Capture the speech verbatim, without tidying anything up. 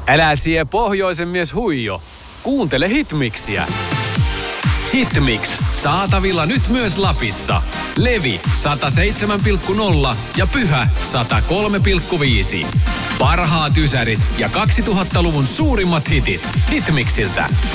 Älä sie pohjoisen mies huijo. Kuuntele Hitmixiä. Hitmix. Saatavilla nyt myös Lapissa. Levi sata seitsemän pilkku nolla ja Pyhä sata kolme pilkku viisi. Parhaat ysärit ja kaksituhattaluvun suurimmat hitit. Hitmixiltä.